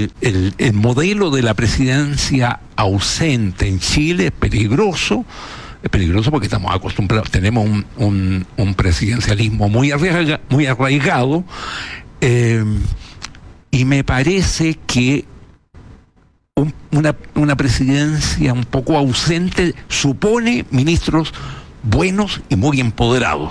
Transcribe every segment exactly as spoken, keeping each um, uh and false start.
el, el, el modelo de la presidencia ausente en Chile es peligroso. Es peligroso porque estamos acostumbrados, tenemos un, un, un presidencialismo muy, arraiga, muy arraigado, eh, y me parece que un, una, una presidencia un poco ausente supone ministros buenos y muy empoderados.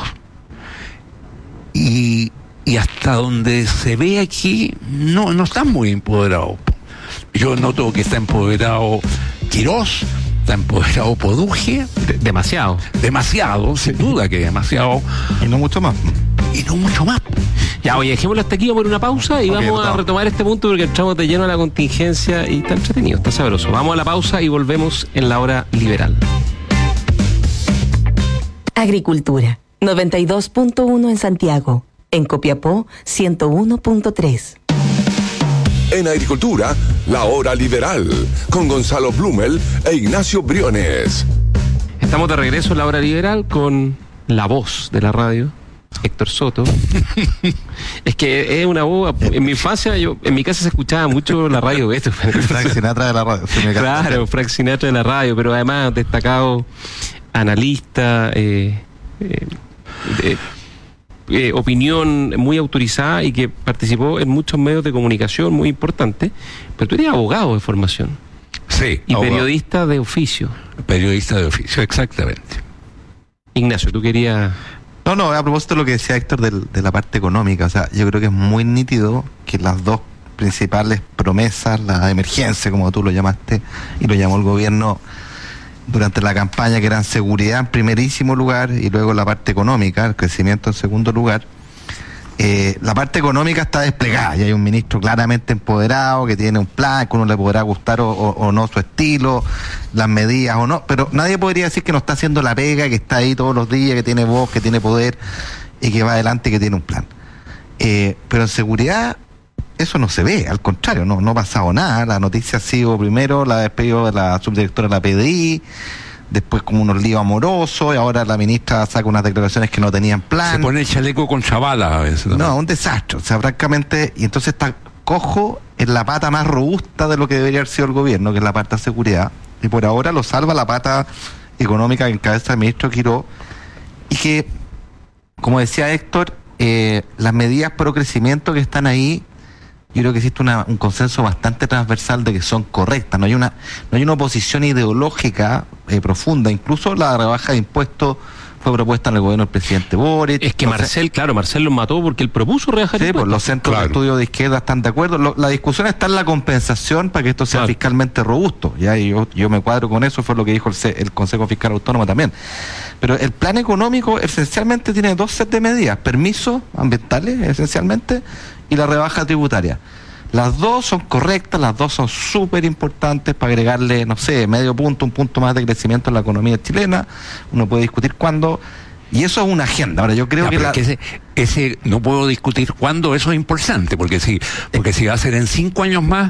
Y, y hasta donde se ve aquí, no, no están muy empoderados. Yo noto que está empoderado Quirós, está empoderado Poduje. De- demasiado. Demasiado, sin duda que demasiado. Y no mucho más. Y no mucho más. Ya, oye, dejémoslo hasta aquí, vamos a poner una pausa y Ok, vamos a vamos. retomar este punto porque entramos de lleno a la contingencia y está entretenido, está sabroso. Vamos a la pausa y volvemos en la hora liberal. Agricultura, noventa y dos punto uno en Santiago. En Copiapó, ciento uno punto tres. En Agricultura, la hora liberal, con Gonzalo Blumel e Ignacio Briones. Estamos de regreso en la hora liberal con la voz de la radio, Héctor Soto. Es que es una voz, en mi infancia, yo en mi casa se escuchaba mucho la radio esto. Frank Sinatra de la radio. Se me encanta. Claro, Frank Sinatra de la radio, pero además destacado analista, eh, eh, eh, eh, opinión muy autorizada y que participó en muchos medios de comunicación muy importantes. Pero tú eres abogado de formación Sí. y abogado. periodista de oficio. Periodista de oficio, exactamente. Ignacio, tú querías... No, no, a propósito de lo que decía Héctor del- de la parte económica, o sea, yo creo que es muy nítido que las dos principales promesas, la emergencia, como tú lo llamaste, y lo llamó el gobierno durante la campaña, que eran seguridad en primerísimo lugar y luego la parte económica, el crecimiento en segundo lugar. Eh, la parte económica está desplegada y hay un ministro claramente empoderado que tiene un plan, que uno le podrá gustar o, o- o no su estilo, las medidas o no, pero nadie podría decir que no está haciendo la pega, que está ahí todos los días, que tiene voz, que tiene poder y que va adelante y que tiene un plan. Eh, pero en seguridad eso no se ve, al contrario, no, no ha pasado nada. La noticia ha sido primero la despedido de la subdirectora de la P D I, después como unos líos amorosos, y ahora la ministra saca unas declaraciones que no tenían plan. Se pone el chaleco con chabalas a veces. también. No, un desastre, o sea, francamente, y entonces está cojo en la pata más robusta de lo que debería haber sido el gobierno, que es la parte de seguridad, y por ahora lo salva la pata económica que encabeza el ministro Quirós, y que, como decía Héctor, eh, las medidas pro crecimiento que están ahí, yo creo que existe una, un consenso bastante transversal de que son correctas, no hay una, no hay una oposición ideológica eh, profunda, incluso la rebaja de impuestos fue propuesta en el gobierno del presidente Boric. Es que No sé- Marcel, claro, Marcel los mató porque él propuso rebajar Sí, pues impuestos. los centros Claro. de estudio de izquierda están de acuerdo. Lo- la discusión está en la compensación para que esto sea Claro. fiscalmente robusto. Ya, y yo, yo me cuadro con eso, fue lo que dijo el, C- el Consejo Fiscal Autónomo también. Pero el plan económico esencialmente tiene dos sets de medidas: permisos ambientales, esencialmente, y la rebaja tributaria. Las dos son correctas, las dos son súper importantes para agregarle, no sé, medio punto, un punto más de crecimiento en la economía chilena. Uno puede discutir cuándo. Y eso es una agenda. Ahora, yo creo Ya, que, pero la, es que ese, ese no puedo discutir cuándo, eso es importante, porque si, porque si va a ser en cinco años más.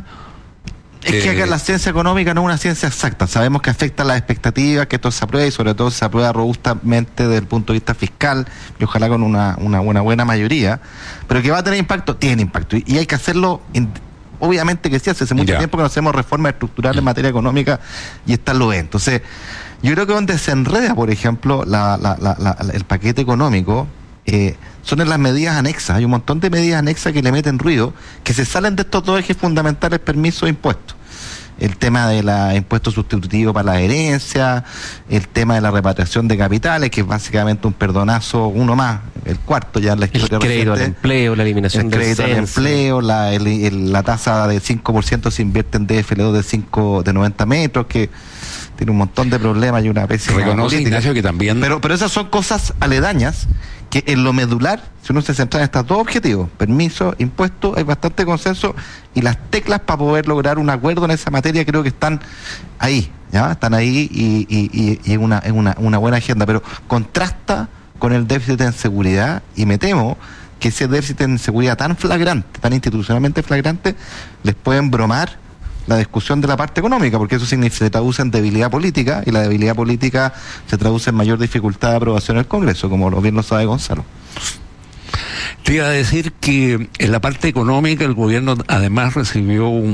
Es que acá Eh, la ciencia económica no es una ciencia exacta. Sabemos que afecta las expectativas, que esto se apruebe y sobre todo se aprueba robustamente desde el punto de vista fiscal y ojalá con una, una buena, buena mayoría. Pero que va a tener impacto, tiene impacto. Y, y hay que hacerlo, in- obviamente que sí, hace mucho Ya. tiempo que no hacemos reformas estructurales en materia económica y esta lo es. Entonces, yo creo que donde se enreda, por ejemplo, la, la, la, la- el paquete económico, eh, son en las medidas anexas. Hay un montón de medidas anexas que le meten ruido, que se salen de estos dos ejes fundamentales, permiso e impuestos. El tema de la impuesto sustitutivo para la herencia, el tema de la repatriación de capitales, que es básicamente un perdonazo, uno más, el cuarto ya en la El historia crédito al reciente. empleo, la eliminación El del crédito al censo. empleo, la, el- el- la tasa de cinco por ciento se invierte en D F L dos de cinco de noventa metros, que tiene un montón de problemas y una pésima Reconoce, política. Ignacio, que también. Pero, pero esas son cosas aledañas que en lo medular, si uno se centra en estos dos objetivos, permiso, impuestos, hay bastante consenso y las teclas para poder lograr un acuerdo en esa materia creo que están ahí, ¿ya? Están ahí y, y, y, y es una, es una, una buena agenda, pero contrasta con el déficit en seguridad y me temo que ese déficit en seguridad tan flagrante, tan institucionalmente flagrante, les pueden bromar la discusión de la parte económica, porque eso significa, se traduce en debilidad política, y la debilidad política se traduce en mayor dificultad de aprobación en el Congreso, como lo bien lo sabe Gonzalo. Te iba a decir que en la parte económica el gobierno además recibió un